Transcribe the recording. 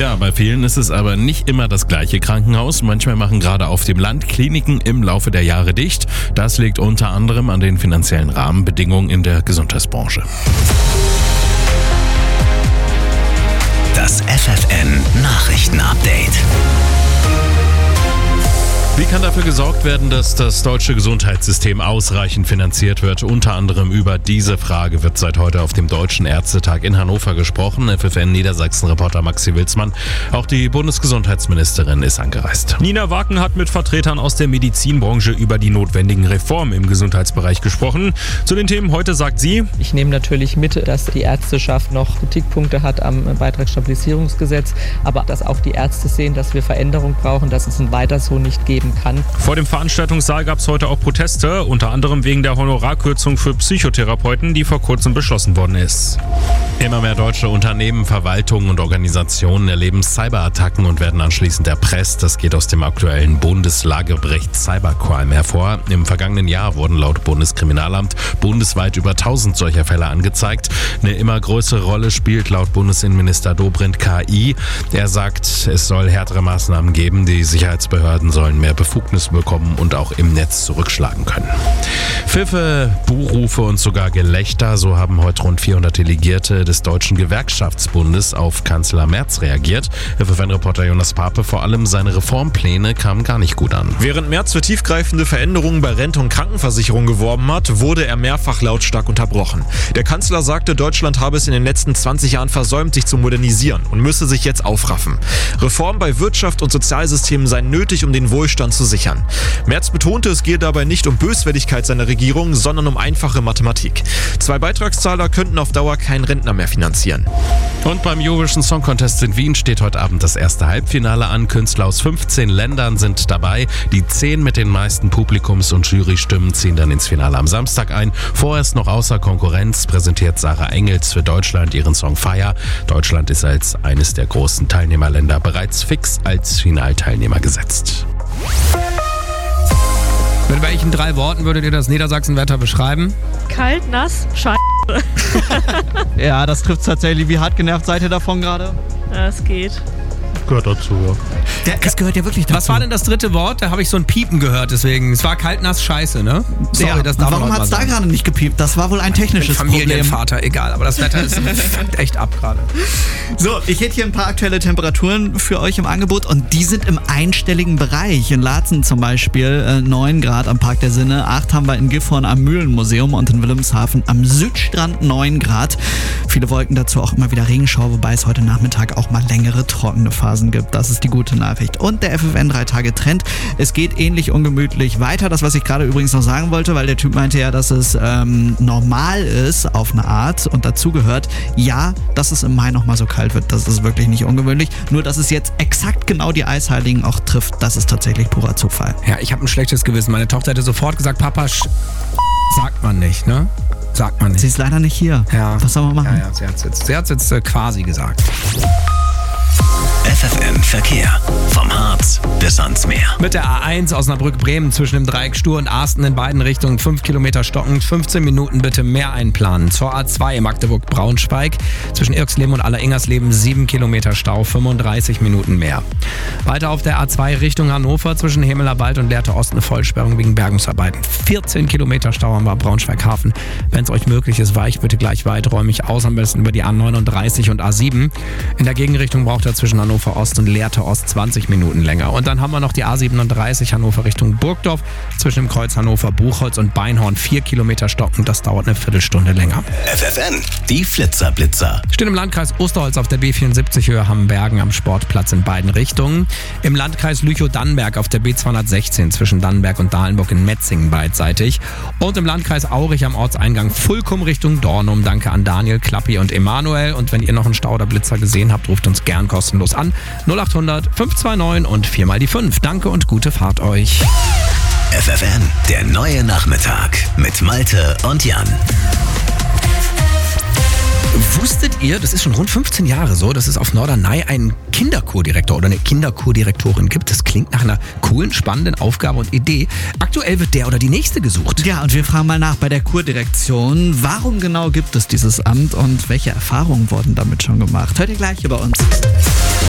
Ja, bei vielen ist es aber nicht immer das gleiche Krankenhaus. Manchmal machen gerade auf dem Land Kliniken im Laufe der Jahre dicht. Das liegt unter anderem an den finanziellen Rahmenbedingungen in der Gesundheitsbranche. Das FFN-Nachrichten-Update. Wie kann dafür gesorgt werden, dass das deutsche Gesundheitssystem ausreichend finanziert wird? Unter anderem über diese Frage wird seit heute auf dem Deutschen Ärztetag in Hannover gesprochen. FFN-Niedersachsen-Reporter Maxi Wilsmann. Auch die Bundesgesundheitsministerin ist angereist. Nina Waken hat mit Vertretern aus der Medizinbranche über die notwendigen Reformen im Gesundheitsbereich gesprochen. Zu den Themen heute sagt sie: Ich nehme natürlich mit, dass die Ärzteschaft noch Kritikpunkte hat am Beitragsstabilisierungsgesetz, aber dass auch die Ärzte sehen, dass wir Veränderung brauchen, dass es ein Weiter so nicht geben kann. Vor dem Veranstaltungssaal gab es heute auch Proteste, unter anderem wegen der Honorarkürzung für Psychotherapeuten, die vor kurzem beschlossen worden ist. Immer mehr deutsche Unternehmen, Verwaltungen und Organisationen erleben Cyberattacken und werden anschließend erpresst. Das geht aus dem aktuellen Bundeslagebericht Cybercrime hervor. Im vergangenen Jahr wurden laut Bundeskriminalamt bundesweit über 1000 solcher Fälle angezeigt. Eine immer größere Rolle spielt laut Bundesinnenminister Dobrindt KI. Er sagt, es soll härtere Maßnahmen geben. Die Sicherheitsbehörden sollen mehr Befugnis bekommen und auch im Netz zurückschlagen können. Pfiffe, Buhrufe und sogar Gelächter, so haben heute rund 400 Delegierte des Deutschen Gewerkschaftsbundes auf Kanzler Merz reagiert. FFN-Reporter Jonas Pape, vor allem seine Reformpläne kamen gar nicht gut an. Während Merz für tiefgreifende Veränderungen bei Rente und Krankenversicherung geworben hat, wurde er mehrfach lautstark unterbrochen. Der Kanzler sagte, Deutschland habe es in den letzten 20 Jahren versäumt, sich zu modernisieren und müsse sich jetzt aufraffen. Reformen bei Wirtschaft und Sozialsystemen seien nötig, um den Wohlstand zu sichern. Merz betonte, es gehe dabei nicht um Böswilligkeit seiner Regierung, sondern um einfache Mathematik. 2 Beitragszahler könnten auf Dauer keinen Rentner mehr finanzieren. Und beim Eurovision Song Contest in Wien steht heute Abend das erste Halbfinale an. Künstler aus 15 Ländern sind dabei. Die 10 mit den meisten Publikums- und Jurystimmen ziehen dann ins Finale am Samstag ein. Vorerst noch außer Konkurrenz präsentiert Sarah Engels für Deutschland ihren Song Fire. Deutschland ist als eines der großen Teilnehmerländer bereits fix als Finalteilnehmer gesetzt. Mit welchen 3 Worten würdet ihr das Niedersachsenwetter beschreiben? Kalt, nass, scheiße. Ja, das trifft tatsächlich. Wie hart genervt seid ihr davon gerade? Ja, es geht. Gehört dazu, ja. Es gehört ja wirklich dazu. Was war denn das 3. Wort? Da habe ich so ein Piepen gehört, deswegen. Es war kalt, nass, scheiße, ne? Sorry, ja, das darf man warum mal hat es da sagen. gerade nicht gepiept? Das war wohl ein technisches Problem. Familienvater, egal, aber das Wetter ist fuckt echt ab gerade. So, ich hätte hier ein paar aktuelle Temperaturen für euch im Angebot und die sind im einstelligen Bereich. In Laatzen zum Beispiel 9 Grad am Park der Sinne, 8 haben wir in Gifhorn am Mühlenmuseum und in Wilhelmshaven am Südstrand 9 Grad. Viele Wolken, dazu auch immer wieder Regenschauer, wobei es heute Nachmittag auch mal längere trockene Phasen gibt. Das ist die gute Nachricht. Und der FFN 3-Tage-Trend. Es geht ähnlich ungemütlich weiter. Das, was ich gerade übrigens noch sagen wollte, weil der Typ meinte ja, dass es normal ist auf eine Art und dazugehört. Ja, dass es im Mai nochmal so kalt wird, das ist wirklich nicht ungewöhnlich. Nur, dass es jetzt exakt genau die Eisheiligen auch trifft, das ist tatsächlich purer Zufall. Ja, ich habe ein schlechtes Gewissen. Meine Tochter hätte sofort gesagt, Papa, sagt man nicht, ne? Sagt man nicht. Sie ist leider nicht hier. Ja. Was soll man machen? Ja, sie hat's jetzt quasi gesagt. FFN Verkehr. Vom Harz bis ans Meer. Mit der A1 Osnabrück-Bremen zwischen dem Dreieck Stur und Arsten in beiden Richtungen 5 Kilometer stockend. 15 Minuten bitte mehr einplanen. Zur A2 Magdeburg-Braunschweig zwischen Irksleben und Alleringers-Leben 7 Kilometer Stau, 35 Minuten mehr. Weiter auf der A2 Richtung Hannover zwischen Hemeler Wald und Lehrte Ost eine Vollsperrung wegen Bergungsarbeiten. 14 Kilometer Stau haben wir Braunschweig-Hafen. Wenn es euch möglich ist, weicht bitte gleich weiträumig aus, am besten über die A39 und A7. In der Gegenrichtung braucht ihr zwischen Hannover Ost und Lehrte Ost 20 Minuten länger. Und dann haben wir noch die A37 Hannover Richtung Burgdorf zwischen dem Kreuz Hannover Buchholz und Beinhorn 4 Kilometer stocken. Das dauert eine Viertelstunde länger. FFN, die Flitzer-Blitzer. Steht im Landkreis Osterholz auf der B74 Höhe Hammenbergen am Sportplatz in beiden Richtungen. Im Landkreis Lüchow-Dannenberg auf der B216 zwischen Dannenberg und Dahlenburg in Metzingen beidseitig. Und im Landkreis Aurich am Ortseingang Fulkum Richtung Dornum. Danke an Daniel, Klappi und Emanuel. Und wenn ihr noch einen Stau oder Blitzer gesehen habt, ruft uns gern kostenlos an. 0800 529 und 4 mal die 5. Danke und gute Fahrt euch. FFN, der neue Nachmittag mit Malte und Jan. Wusstet ihr, das ist schon rund 15 Jahre so, dass es auf Norderney einen Kinderkurdirektor oder eine Kinderkurdirektorin gibt? Das klingt nach einer coolen, spannenden Aufgabe und Idee. Aktuell wird der oder die nächste gesucht. Ja, und wir fragen mal nach bei der Kurdirektion. Warum genau gibt es dieses Amt und welche Erfahrungen wurden damit schon gemacht? Hört ihr gleich über uns.